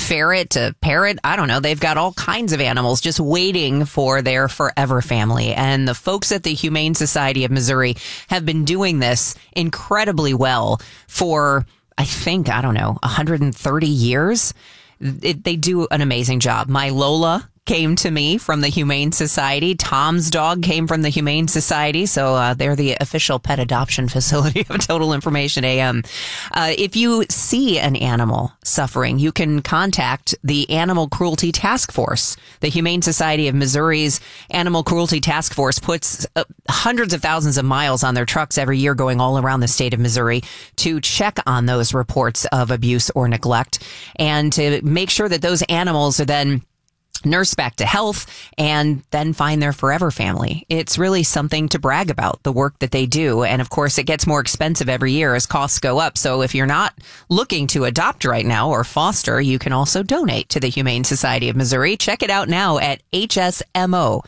ferret to parrot. I don't know. They've got all kinds of animals just waiting for their forever family. And the folks at the Humane Society of Missouri have been doing this incredibly well for, I think, 130 years. They do an amazing job. My Lola came to me from the Humane Society. Tom's dog came from the Humane Society. So they're the official pet adoption facility of Total Information AM. If you see an animal suffering, you can contact the Animal Cruelty Task Force. The Humane Society of Missouri's Animal Cruelty Task Force puts hundreds of thousands of miles on their trucks every year going all around the state of Missouri to check on those reports of abuse or neglect and to make sure that those animals are then nurse back to health and then find their forever family. It's really something to brag about, the work that they do. And of course, it gets more expensive every year as costs go up. So if you're not looking to adopt right now or foster, you can also donate to the Humane Society of Missouri. Check it out now at hsmo.org.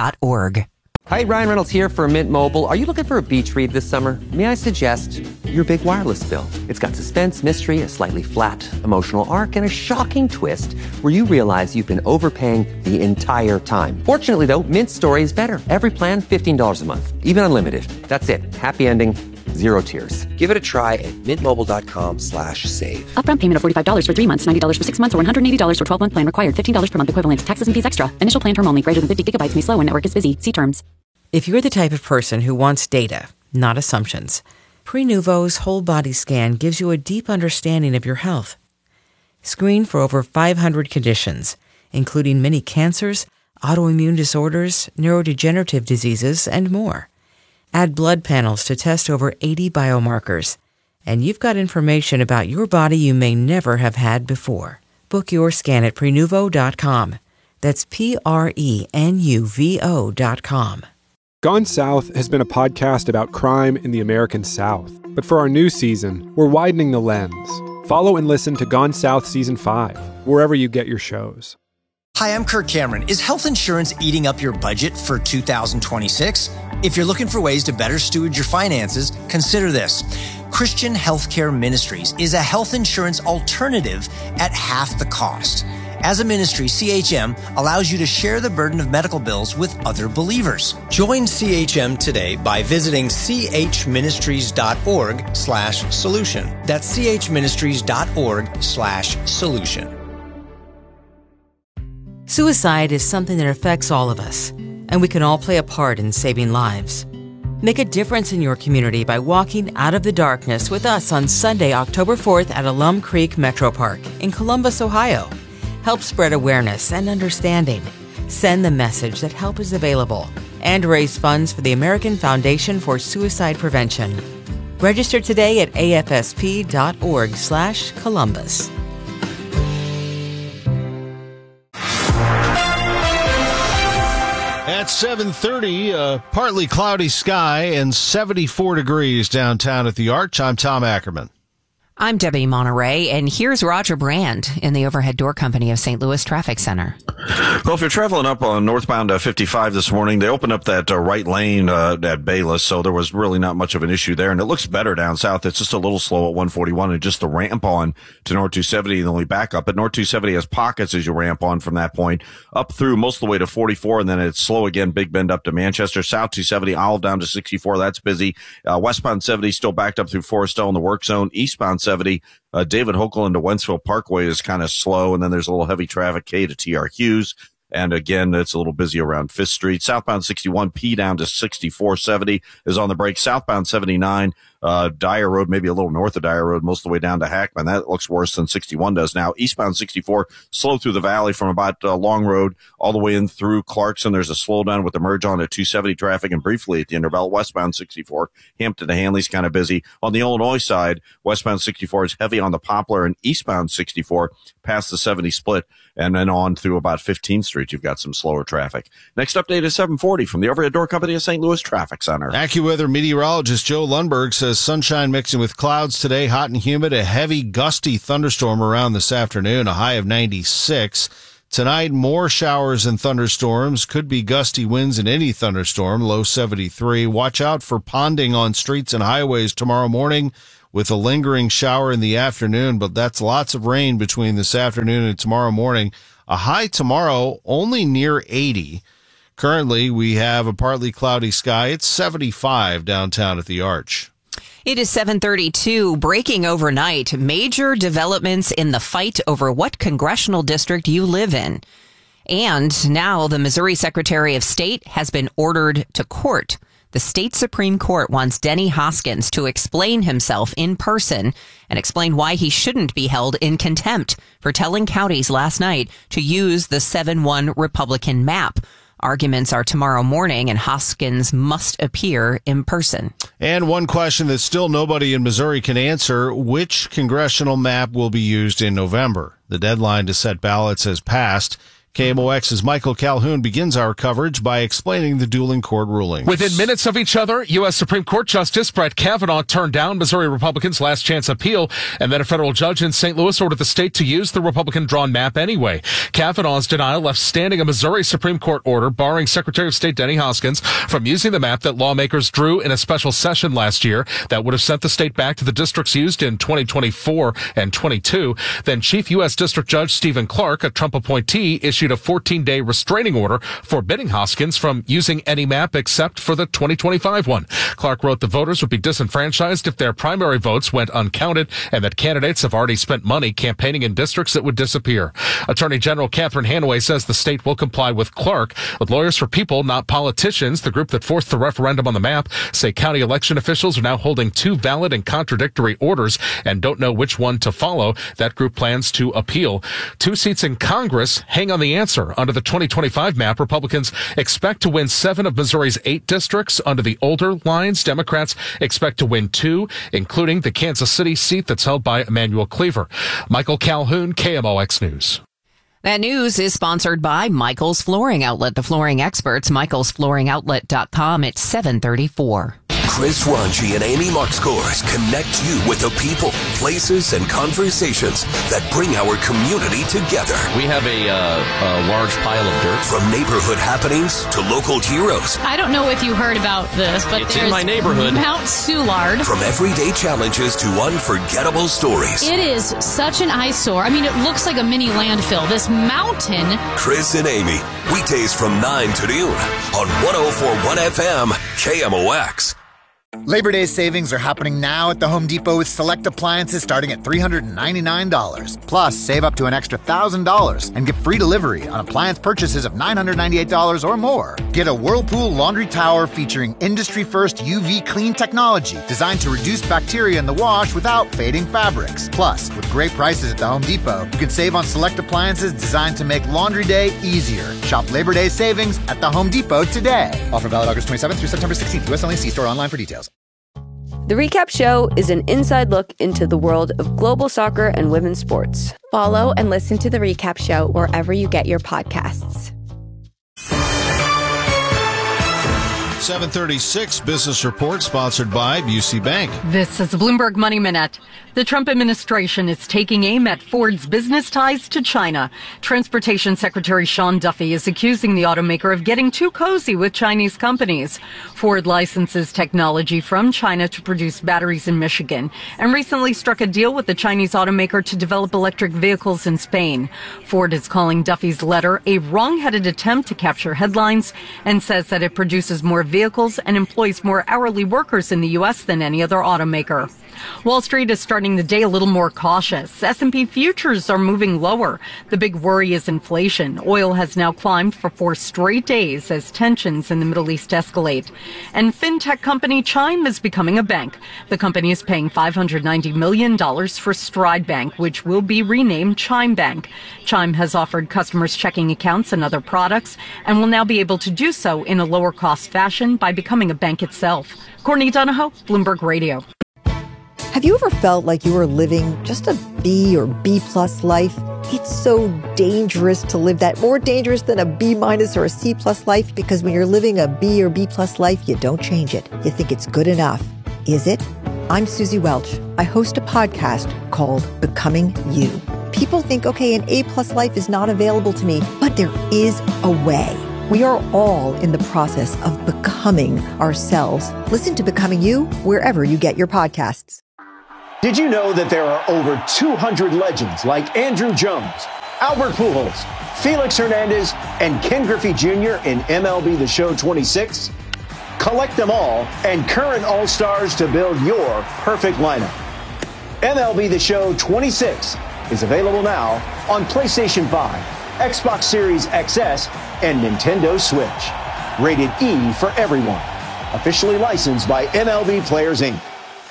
Hi, Ryan Reynolds here for Mint Mobile. Are you looking for a beach read this summer? May I suggest your big wireless bill? It's got suspense, mystery, a slightly flat, emotional arc, and a shocking twist where you realize you've been overpaying the entire time. Fortunately, though, Mint's story is better. Every plan, $15 a month. Even unlimited. That's it. Happy ending. Zero tears. Give it a try at mintmobile.com/save. Upfront payment of $45 for 3 months, $90 for 6 months, or $180 for 12-month plan required. $15 per month equivalent. Taxes and fees extra. Initial plan term only. Greater than 50 gigabytes may slow when network is busy. See terms. If you're the type of person who wants data, not assumptions, Prenuvo's whole body scan gives you a deep understanding of your health. Screen for over 500 conditions, including many cancers, autoimmune disorders, neurodegenerative diseases, and more. Add blood panels to test over 80 biomarkers, and you've got information about your body you may never have had before. Book your scan at Prenuvo.com. That's Prenuvo.com. Gone South has been a podcast about crime in the American South. But for our new season, we're widening the lens. Follow and listen to Gone South Season 5, wherever you get your shows. Hi, I'm Kirk Cameron. Is health insurance eating up your budget for 2026? If you're looking for ways to better steward your finances, consider this. Christian Healthcare Ministries is a health insurance alternative at half the cost. As a ministry, CHM allows you to share the burden of medical bills with other believers. Join CHM today by visiting chministries.org/solution. That's chministries.org/solution. Suicide is something that affects all of us, and we can all play a part in saving lives. Make a difference in your community by walking out of the darkness with us on Sunday, October 4th at Alum Creek Metro Park in Columbus, Ohio. Help spread awareness and understanding. Send the message that help is available and raise funds for the American Foundation for Suicide Prevention. Register today at afsp.org/Columbus. At 7:30, partly cloudy sky and 74 degrees downtown at the Arch. I'm Tom Ackerman. I'm Debbie Monterey, and here's Roger Brand in the Overhead Door Company of St. Louis Traffic Center. Well, if you're traveling up on northbound 55 this morning, they opened up that right lane at Bayless, so there was really not much of an issue there. And it looks better down south. It's just a little slow at 141 and just the ramp on to North 270 and the only backup. But North 270 has pockets as you ramp on from that point up through most of the way to 44, and then it's slow again, Big Bend up to Manchester. South 270, Olive down to 64. That's busy. Westbound 70 still backed up through Forestdale in the work zone. Eastbound 70, David Hochul into Wentzville Parkway is kind of slow, and then there's a little heavy traffic K to TR Hughes. And again, it's a little busy around 5th Street. Southbound 61, P down to 6470 is on the break. Southbound 79, Dyer Road, maybe a little north of Dyer Road, most of the way down to Hackman. That looks worse than 61 does now. Eastbound 64, slow through the valley from about Long Road all the way in through Clarkson. There's a slowdown with the merge on at 270 traffic and briefly at the interval. Westbound 64, Hampton to Hanley's kind of busy. On the Illinois side, westbound 64 is heavy on the Poplar, and eastbound 64 past the 70 split. And then on through about 15th Street, you've got some slower traffic. Next update is 740 from the Overhead Door Company of St. Louis Traffic Center. AccuWeather meteorologist Joe Lundberg says sunshine mixing with clouds today, hot and humid, a heavy gusty thunderstorm around this afternoon, a high of 96. Tonight, more showers and thunderstorms. Could be gusty winds in any thunderstorm, low 73. Watch out for ponding on streets and highways tomorrow morning with a lingering shower in the afternoon, but that's lots of rain between this afternoon and tomorrow morning. A high tomorrow only near 80. Currently, we have a partly cloudy sky. It's 75 downtown at the Arch. It is 7:32. Breaking overnight, major developments in the fight over what congressional district you live in. And now the Missouri Secretary of State has been ordered to court. The state Supreme Court wants Denny Hoskins to explain himself in person and explain why he shouldn't be held in contempt for telling counties last night to use the 7-1 Republican map. Arguments are tomorrow morning, and Hoskins must appear in person. And one question that still nobody in Missouri can answer, which congressional map will be used in November? The deadline to set ballots has passed. KMOX's Michael Calhoun begins our coverage by explaining the dueling court rulings. Within minutes of each other, U.S. Supreme Court Justice Brett Kavanaugh turned down Missouri Republicans' last chance appeal, and then a federal judge in St. Louis ordered the state to use the Republican-drawn map anyway. Kavanaugh's denial left standing a Missouri Supreme Court order barring Secretary of State Denny Hoskins from using the map that lawmakers drew in a special session last year that would have sent the state back to the districts used in 2024 and 22. Then Chief U.S. District Judge Stephen Clark, a Trump appointee, issued a 14-day restraining order forbidding Hoskins from using any map except for the 2025 one. Clark wrote the voters would be disenfranchised if their primary votes went uncounted and that candidates have already spent money campaigning in districts that would disappear. Attorney General Catherine Hanaway says the state will comply with Clark. With Lawyers for People, Not Politicians, the group that forced the referendum on the map, say county election officials are now holding two valid and contradictory orders and don't know which one to follow. That group plans to appeal. 2 seats in Congress hang on the answer. Under the 2025 map, Republicans expect to win 7 of Missouri's 8 districts. Under the older lines, Democrats expect to win 2, including the Kansas City seat that's held by Emanuel Cleaver. Michael Calhoun, KMOX News. That news is sponsored by Michael's Flooring Outlet, the flooring experts, michaelsflooringoutlet.com. It's 7:34. Chris Ranji and Amy Markscores connect you with the people, places, and conversations that bring our community together. We have a large pile of dirt. From neighborhood happenings to local heroes. I don't know if you heard about this, but it's in my neighborhood. Mount Soulard. From everyday challenges to unforgettable stories. It is such an eyesore. I mean, it looks like a mini landfill. This mountain. Chris and Amy, weekdays from 9 to noon on 104.1 FM, KMOX. Labor Day savings are happening now at the Home Depot with select appliances starting at $399. Plus, save up to an extra $1,000 and get free delivery on appliance purchases of $998 or more. Get a Whirlpool laundry tower featuring industry-first UV clean technology designed to reduce bacteria in the wash without fading fabrics. Plus, with great prices at the Home Depot, you can save on select appliances designed to make laundry day easier. Shop Labor Day savings at the Home Depot today. Offer valid August 27th through September 16th. U.S. only. See store online for details. The Recap Show is an inside look into the world of global soccer and women's sports. Follow and listen to The Recap Show wherever you get your podcasts. 736 Business Report sponsored by Busey Bank. This is the Bloomberg Money Minute. The Trump administration is taking aim at Ford's business ties to China. Transportation Secretary Sean Duffy is accusing the automaker of getting too cozy with Chinese companies. Ford licenses technology from China to produce batteries in Michigan and recently struck a deal with the Chinese automaker to develop electric vehicles in Spain. Ford is calling Duffy's letter a wrong-headed attempt to capture headlines and says that it produces more vehicles and employs more hourly workers in the U.S. than any other automaker. Wall Street is starting the day a little more cautious. S&P futures are moving lower. The big worry is inflation. Oil has now climbed for 4 straight days as tensions in the Middle East escalate. And fintech company Chime is becoming a bank. The company is paying $590 million for Stride Bank, which will be renamed Chime Bank. Chime has offered customers checking accounts and other products and will now be able to do so in a lower cost fashion by becoming a bank itself. Courtney Donahoe, Bloomberg Radio. Have you ever felt like you were living just a B or B plus life? It's so dangerous to live that, more dangerous than a B minus or a C plus life, because when you're living a B or B plus life, you don't change it. You think it's good enough. Is it? I'm Susie Welch. I host a podcast called Becoming You. People think, okay, an A plus life is not available to me, but there is a way. We are all in the process of becoming ourselves. Listen to Becoming You wherever you get your podcasts. Did you know that there are over 200 legends like Andrew Jones, Albert Pujols, Felix Hernandez, and Ken Griffey Jr. in MLB The Show 26? Collect them all and current All-Stars to build your perfect lineup. MLB The Show 26 is available now on PlayStation 5, Xbox Series XS, and Nintendo Switch. Rated E for everyone. Officially licensed by MLB Players, Inc.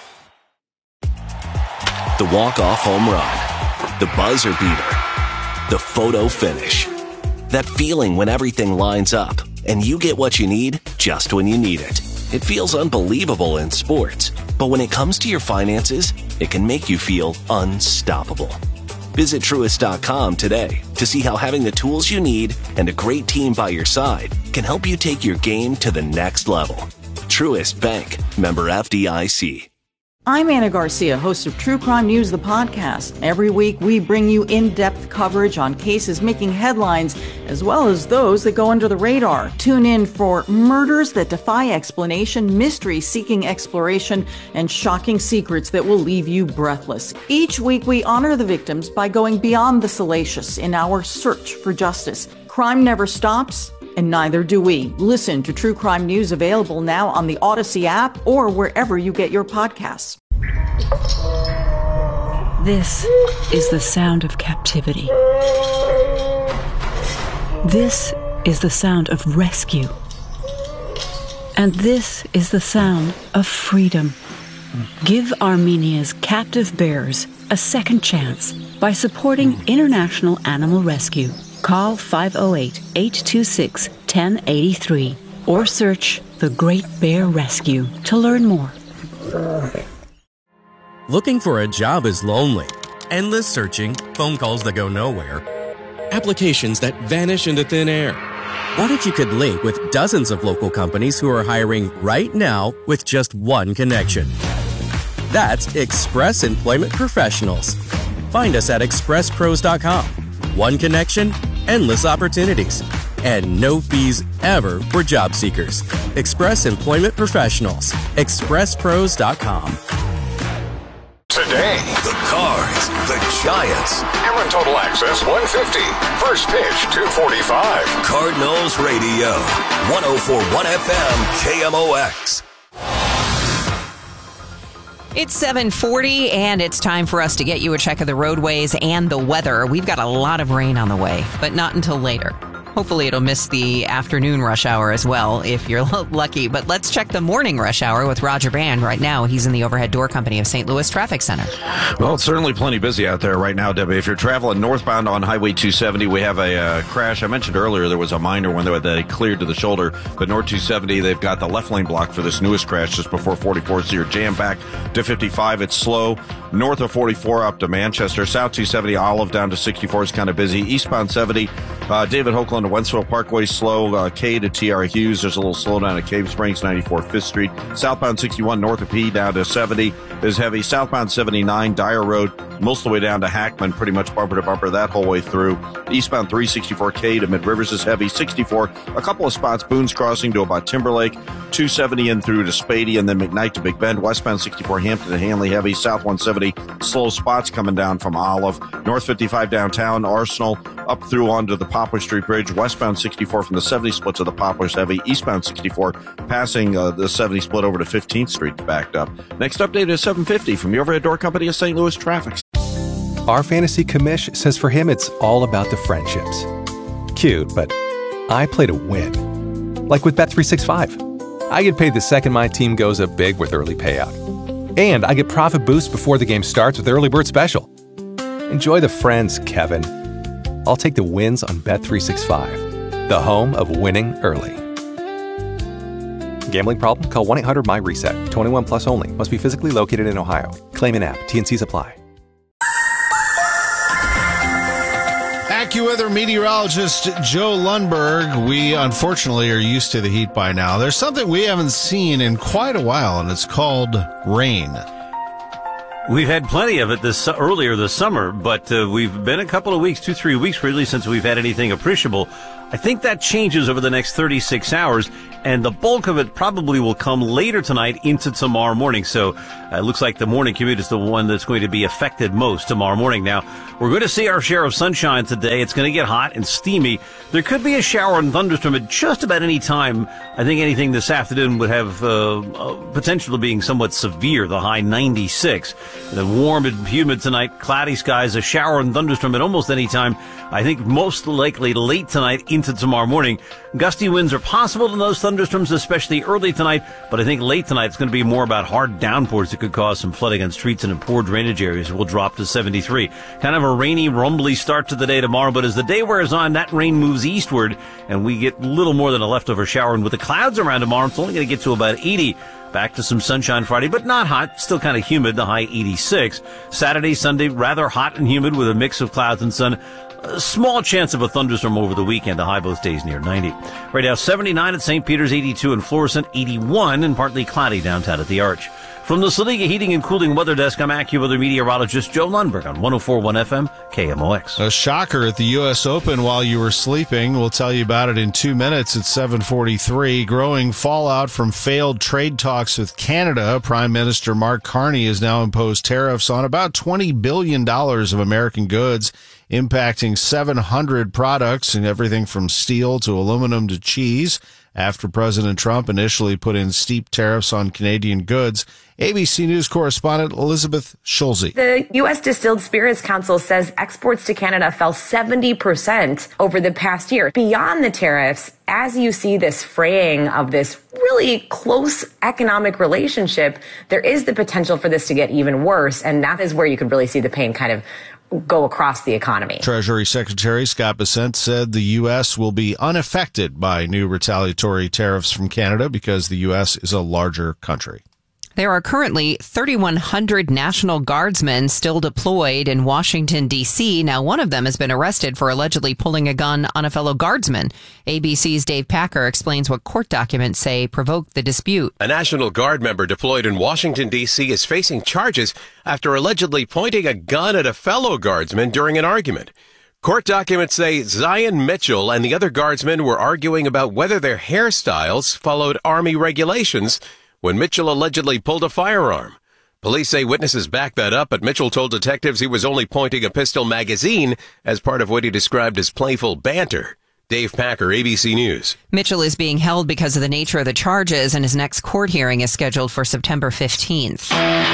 The walk-off home run, the buzzer beater, the photo finish. That feeling when everything lines up and you get what you need just when you need it. It feels unbelievable in sports, but when it comes to your finances, it can make you feel unstoppable. Visit Truist.com today to see how having the tools you need and a great team by your side can help you take your game to the next level. Truist Bank, member FDIC. I'm Anna Garcia, host of True Crime News, the podcast. Every week, we bring you in-depth coverage on cases making headlines, as well as those that go under the radar. Tune in for murders that defy explanation, mystery seeking exploration, and shocking secrets that will leave you breathless. Each week, we honor the victims by going beyond the salacious in our search for justice. Crime never stops, and neither do we. Listen to True Crime News, available now on the Odyssey app or wherever you get your podcasts. This is the sound of captivity. This is the sound of rescue. And this is the sound of freedom. Give Armenia's captive bears a second chance by supporting International Animal Rescue. Call 508-826-1083 or search The Great Bear Rescue to learn more. Looking for a job is lonely. Endless searching, phone calls that go nowhere, applications that vanish into thin air. What if you could link with dozens of local companies who are hiring right now with just one connection? That's Express Employment Professionals. Find us at expresspros.com. One connection, endless opportunities, and no fees ever for job seekers. Express Employment Professionals. expresspros.com. Today, the Cards, the Giants. Cameron Total Access 150. First pitch 245. Cardinals Radio. 104.1 FM KMOX. It's 7:40, and it's time for us to get you a check of the roadways and the weather. We've got a lot of rain on the way, but not until later. Hopefully it'll miss the afternoon rush hour as well, if you're lucky. But let's check the morning rush hour with Roger Band. Right now, he's in the Overhead Door Company of St. Louis Traffic Center. Well, it's certainly plenty busy out there right now, Debbie. If you're traveling northbound on Highway 270, we have a crash. I mentioned earlier there was a minor one that they cleared to the shoulder, but North 270, they've got the left lane blocked for this newest crash just before 44, so you're jammed back to 55. It's slow. North of 44 up to Manchester. South 270, Olive down to 64 is kind of busy. Eastbound 70, David Hoagland to Wentzville Parkway slow. K to TR Hughes. There's a little slowdown at Cave Springs, 94 5th Street. Southbound 61 north of P down to 70 is heavy. Southbound 79 Dyer Road, most of the way down to Hackman, pretty much bumper to bumper that whole way through. Eastbound 364K to Mid Rivers is heavy. 64, a couple of spots. Boone's Crossing to about Timberlake. 270 in through to Spady, and then McKnight to Big Bend. Westbound 64 Hampton to Hanley heavy. South 170 slow spots coming down from Olive. North 55 downtown Arsenal up through onto the Poplar Street Bridge. Westbound 64 from the 70 split to the Poplars heavy. Eastbound 64 passing the 70 split over to 15th Street backed up. Next update is 750 from the Overhead Door Company of St. Louis Traffic. Our fantasy commish says for him it's all about the friendships. Cute, but I play to win. Like with Bet365. I get paid the second my team goes up big with early payout. And I get profit boosts before the game starts with Early Bird Special. Enjoy the friends, Kevin. I'll take the wins on Bet365, the home of winning early. Gambling problem? Call 1-800-MY-RESET. 21 plus only. Must be physically located in Ohio. Claim in app. T&Cs apply. AccuWeather meteorologist Joe Lundberg. We unfortunately are used to the heat by now. There's something we haven't seen in quite a while, and it's called rain. We've had plenty of it earlier this summer, but we've been a couple of weeks, 2-3 weeks really, since we've had anything appreciable. I think that changes over the next 36 hours, and the bulk of it probably will come later tonight into tomorrow morning. So it looks like the morning commute is the one that's going to be affected most tomorrow morning. Now, we're going to see our share of sunshine today. It's going to get hot and steamy. There could be a shower and thunderstorm at just about any time. I think anything this afternoon would have potential of being somewhat severe, the high 96. The warm and humid tonight, cloudy skies, a shower and thunderstorm at almost any time. I think most likely late tonight into tomorrow morning. Gusty winds are possible in those thunderstorms, especially early tonight, but I think late tonight it's going to be more about hard downpours that could cause some flooding on streets and in poor drainage areas. We'll drop to 73. Kind of a rainy, rumbly start to the day tomorrow, but as the day wears on, that rain moves eastward, and we get little more than a leftover shower. And with the clouds around tomorrow, it's only going to get to about 80. Back to some sunshine Friday, but not hot, still kind of humid, the high 86. Saturday, Sunday, rather hot and humid with a mix of clouds and sun. A small chance of a thunderstorm over the weekend, the high both days near 90. Right now, 79 at St. Peter's, 82 in Florissant, 81 and partly cloudy downtown at the Arch. From the Saliga Heating and Cooling Weather Desk, I'm AccuWeather meteorologist Joe Lundberg on 104.1 FM KMOX. A shocker at the U.S. Open while you were sleeping. We'll tell you about it in 2 minutes at 7:43. Growing fallout from failed trade talks with Canada. Prime Minister Mark Carney has now imposed tariffs on about $20 billion of American goods, impacting 700 products and everything from steel to aluminum to cheese. After President Trump initially put in steep tariffs on Canadian goods. ABC News correspondent Elizabeth Schulze. The U.S. Distilled Spirits Council says exports to Canada fell 70% over the past year. Beyond the tariffs, as you see this fraying of this really close economic relationship, there is the potential for this to get even worse, and that is where you could really see the pain kind of go across the economy. Treasury Secretary Scott Bessent said the U.S. will be unaffected by new retaliatory tariffs from Canada because the U.S. is a larger country. There are currently 3,100 National Guardsmen still deployed in Washington, D.C. Now, one of them has been arrested for allegedly pulling a gun on a fellow guardsman. ABC's Dave Packer explains what court documents say provoked the dispute. A National Guard member deployed in Washington, D.C. is facing charges after allegedly pointing a gun at a fellow guardsman during an argument. Court documents say Zion Mitchell and the other guardsmen were arguing about whether their hairstyles followed Army regulations when Mitchell allegedly pulled a firearm. Police say witnesses backed that up, but Mitchell told detectives he was only pointing a pistol magazine as part of what he described as playful banter. Dave Packer, ABC News. Mitchell is being held because of the nature of the charges, and his next court hearing is scheduled for September 15th.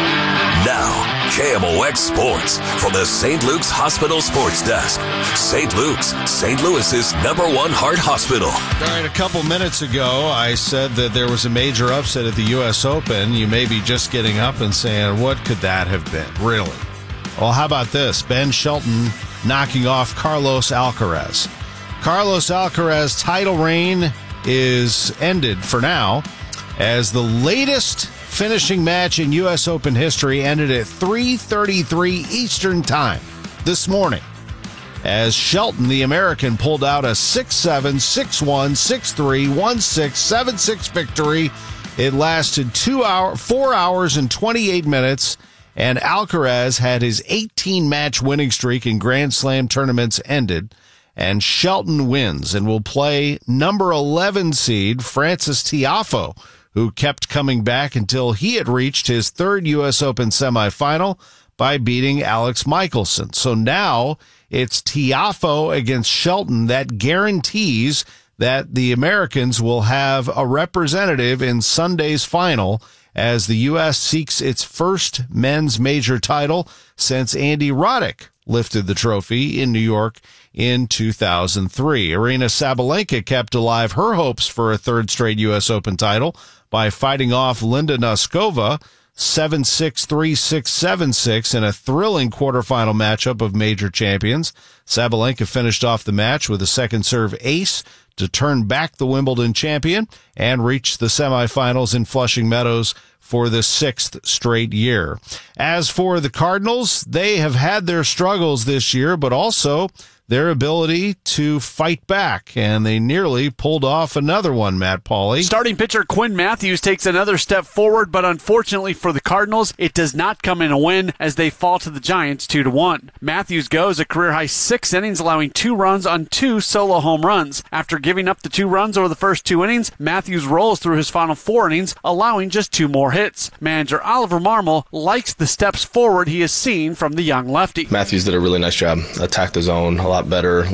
Now, KMOX Sports from the St. Luke's Hospital Sports Desk. St. Luke's, St. Louis's #1 heart hospital. All right, a couple minutes ago, I said that there was a major upset at the U.S. Open. You may be just getting up and saying, what could that have been? Really? Well, how about this? Ben Shelton knocking off Carlos Alcaraz. Carlos Alcaraz's title reign is ended for now, as the latest finishing match in U.S. Open history ended at 3:33 Eastern Time this morning, as Shelton, the American, pulled out a 6-7, 6-1, 6-3, 1-6, 7-6 victory. It lasted 4 hours and 28 minutes, and Alcaraz had his 18-match winning streak in Grand Slam tournaments ended. And Shelton wins and will play number 11 seed Francis Tiafoe, who kept coming back until he had reached his third U.S. Open semifinal by beating Alex Michelson. So now it's Tiafoe against Shelton. That guarantees that the Americans will have a representative in Sunday's final as the U.S. seeks its first men's major title since Andy Roddick lifted the trophy in New York in 2003. Aryna Sabalenka kept alive her hopes for a third straight U.S. Open title by fighting off Linda Noskova 7-6, 3-6, 7-6 in a thrilling quarterfinal matchup of major champions. Sabalenka finished off the match with a second serve ace to turn back the Wimbledon champion and reach the semifinals in Flushing Meadows for the 6th straight year. As for the Cardinals, they have had their struggles this year, but also their ability to fight back, and they nearly pulled off another one, Matt Pauley. Starting pitcher Quinn Matthews takes another step forward, but unfortunately for the Cardinals, it does not come in a win as they fall to the Giants 2-1. Matthews goes a career-high 6 innings, allowing 2 runs on 2 solo home runs. After giving up the 2 runs over the first 2 innings, Matthews rolls through his final 4 innings, allowing just 2 more hits. Manager Oliver Marmol likes the steps forward he has seen from the young lefty. Matthews did a really nice job. Attacked the zone a lot better,